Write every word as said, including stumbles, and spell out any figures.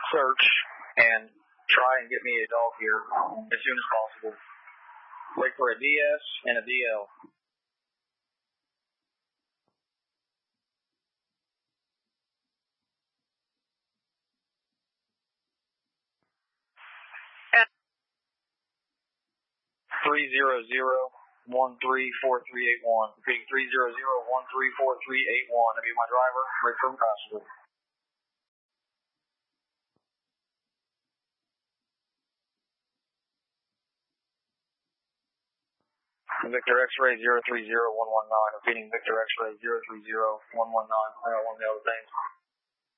search and try and get me a dog here as soon as possible. Wait for a D S and a D L. three zero zero, one three four three eight one. Repeating three zero zero, one three four three eight one. That'll be my driver, Rick from Costa. Victor X-ray zero three zero one one nine. Repeating Victor X-ray zero three zero one one nine. I got one of the other things.